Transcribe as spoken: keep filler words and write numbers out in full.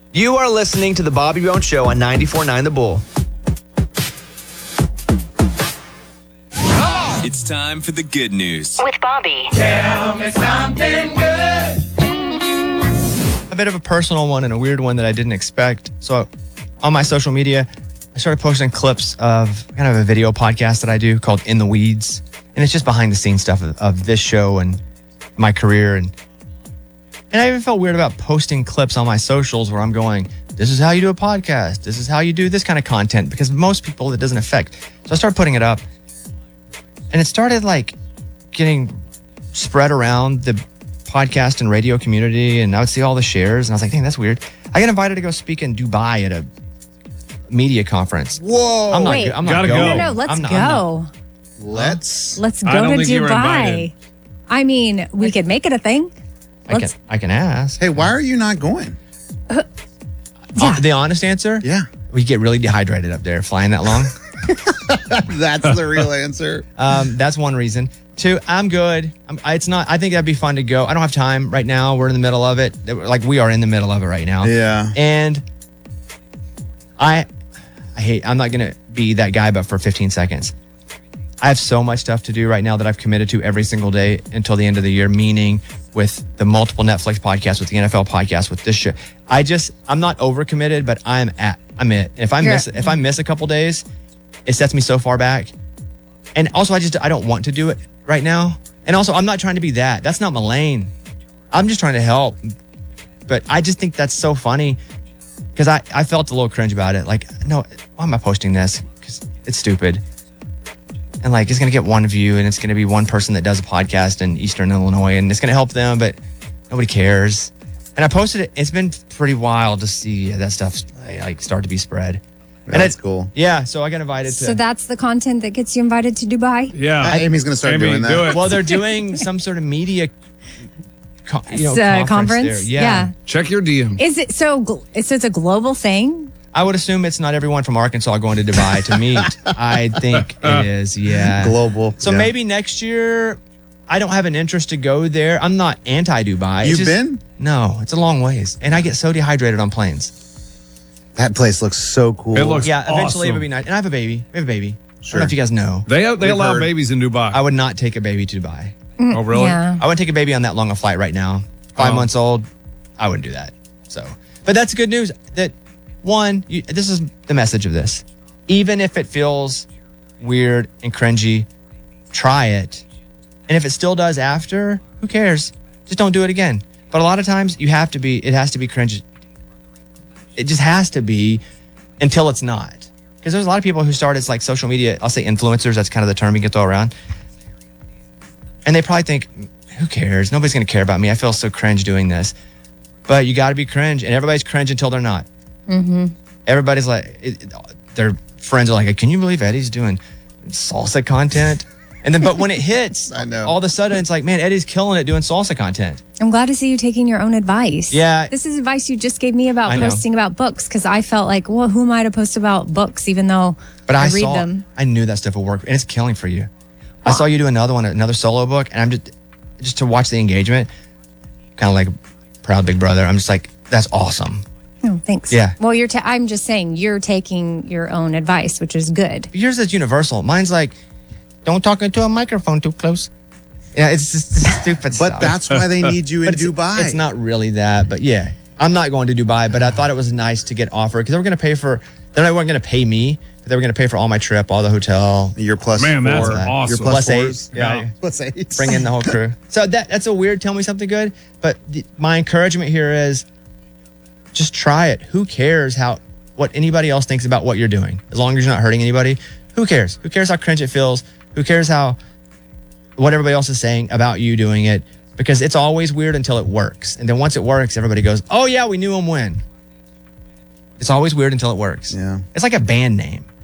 You are listening to the Bobby Bones Show on ninety-four point nine The Bull. It's time for the good news. With Bobby. Tell me something good. A bit of a personal one and a weird one that I didn't expect. So on my social media, I started posting clips of kind of a video podcast that I do called In the Weeds. And it's just behind the scenes stuff of, of this show and my career. And and I even felt weird about posting clips on my socials where I'm going, this is how you do a podcast. This is how you do this kind of content. Because most people, it doesn't affect. So I started putting it up. And it started like getting spread around the podcast and radio community. And I would see all the shares. And I was like, dang, that's weird. I got invited to go speak in Dubai at a media conference. Whoa. I'm not, Wait. go- I'm not Gotta going. go. No, no, let's I'm not- go. I'm not- Let's. Let's I go don't to think you were Dubai. invited. I mean, we could make it a thing. I can, Let's, I can ask. Hey, why are you not going? yeah. Uh, the honest answer? Yeah. We get really dehydrated up there flying that long. That's the real answer. um, that's one reason. Two, I'm good. I'm, I- it's not. I think that'd be fun to go. I don't have time right now. We're in the middle of it. Like we are in the middle of it right now. Yeah. And I, I hate. I'm not gonna be that guy, but for fifteen seconds. I have so much stuff to do right now that I've committed to every single day until the end of the year, meaning with the multiple Netflix podcasts, with the N F L podcast, with this show. I just, I'm not overcommitted, but I'm at, I'm it. If I You're- miss, if I miss a couple days, it sets me so far back. And also, I just, I don't want to do it right now. And also, I'm not trying to be that. That's not my lane. I'm just trying to help. But I just think that's so funny because I, I felt a little cringe about it. Like, no, why am I posting this? Because it's stupid. And like, it's going to get one view and it's going to be one person that does a podcast in Eastern Illinois and it's going to help them, but nobody cares. And I posted it. It's been pretty wild to see that stuff like start to be spread. And That's it- cool. Yeah. So I got invited to. So that's the content that gets you invited to Dubai? Yeah. Uh, Amy's going to start Amy, doing that. do it. Well, they're doing some sort of media co- you know, It's a conference. conference? there. Yeah. Yeah. Check your D Ms. Is it so? gl- So it's a global thing? I would assume it's not everyone from Arkansas going to Dubai to meet. I think it is. Yeah. Global. So Yeah. maybe next year, I don't have an interest to go there. I'm not anti-Dubai. It's You've just- been? No, it's a long ways. And I get so dehydrated on planes. That place looks so cool. It looks Yeah, eventually it awesome. would be nice. And I have a baby. We have a baby. I don't Sure. know if you guys know. They they We've allow heard. babies in Dubai. I would not take a baby to Dubai. oh, really? Yeah. I wouldn't take a baby on that long a flight right now. Five Oh. months old, I wouldn't do that. So, but that's good news. That one, you, this is the message of this. Even if it feels weird and cringy, try it. And if it still does after, who cares? Just don't do it again. But a lot of times you have to be, it has to be cringy. It just has to be until it's not. Because there's a lot of people who start as like social media, I'll say influencers, that's kind of the term you can throw around. And they probably think, who cares? Nobody's going to care about me. I feel so cringe doing this. But you got to be cringe. And everybody's cringe until they're not. Mm-hmm. Everybody's like, it, it- their friends are like, can you believe Eddie's doing salsa content? And then, but when it hits, I know. all of a sudden it's like, man, Eddie's killing it doing salsa content. I'm glad to see you taking your own advice. Yeah. This is advice you just gave me about I know. posting about books because I felt like, well, who am I to post about books even though But I, I read saw, them? I knew that stuff would work, and it's killing for you. I saw you do another one, another solo book, and I'm just, just to watch the engagement, kind of like proud big brother. I'm just like, that's awesome. Oh, thanks. Yeah. Well, you're. Ta- I'm just saying you're taking your own advice, which is good. Yours is universal. Mine's like, don't talk into a microphone too close. Yeah, it's just it's stupid But stuff. that's why they need you in But it's, Dubai. It's not really that, but yeah, I'm not going to Dubai. But I thought it was nice to get offered because they were going to pay for. They weren't going to pay me, but they were going to pay for all my trip, all the hotel. Your plus Man, that's four. awesome. Your Plus plus eight. fours. Yeah. Plus eight. Bring in the whole crew. So that that's a weird. Tell me something good. But the, my encouragement here is, just try it. Who cares how what anybody else thinks about what you're doing? As long as you're not hurting anybody, who cares? Who cares how cringe it feels? Who cares how what everybody else is saying about you doing it? Because it's always weird until it works, and then once it works, everybody goes, "Oh yeah, we knew him when." It's always weird until it works. Yeah. It's like a band name.